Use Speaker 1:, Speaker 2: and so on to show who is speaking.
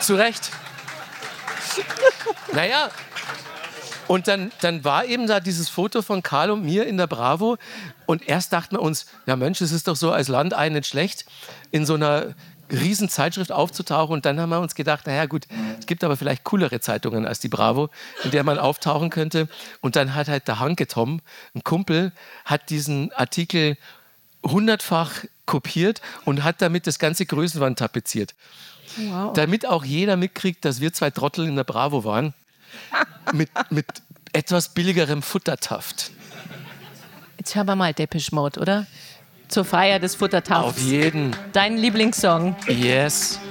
Speaker 1: Zu Recht. Naja, und dann war eben da dieses Foto von Karl und mir in der Bravo. Und erst dachten wir uns, ja Mensch, es ist doch so als Land nicht schlecht, in so einer riesen Zeitschrift aufzutauchen. Und dann haben wir uns gedacht, naja gut, es gibt aber vielleicht coolere Zeitungen als die Bravo, in der man auftauchen könnte. Und dann hat halt der Hanke Tom, ein Kumpel, hat diesen Artikel 100-fach kopiert und hat damit das ganze Größenwand tapeziert. Wow. Damit auch jeder mitkriegt, dass wir zwei Trottel in der Bravo waren. Mit etwas billigerem Futtertaft.
Speaker 2: Jetzt hören wir mal Depeche Mode, oder? Zur Feier des Futtertafts.
Speaker 1: Auf jeden.
Speaker 2: Dein Lieblingssong.
Speaker 1: Yes.